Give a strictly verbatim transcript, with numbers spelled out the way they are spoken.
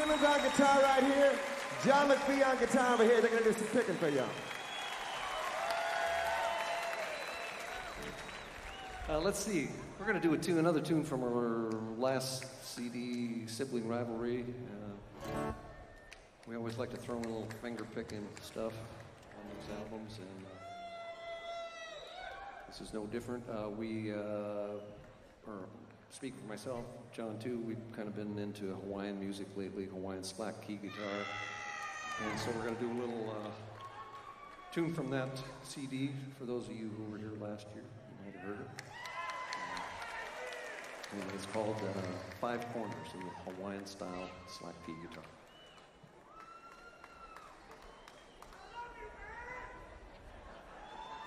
Simmons on guitar right here. John McPhee on guitar over here. They're going to do some picking for y'all. Uh, let's see. We're going to do a tune, another tune from our last C D, Sibling Rivalry. Uh, we always like to throw in a little finger picking stuff on those albums, and uh, this is no different. Uh, we, uh, or speaking for myself, John too, we've kind of been into Hawaiian music lately, Hawaiian slack key guitar, and so we're going to do a little uh, tune from that C D for those of you who were here last year. You might have heard it. And it's called uh, Five Corners in the Hawaiian style slack key guitar.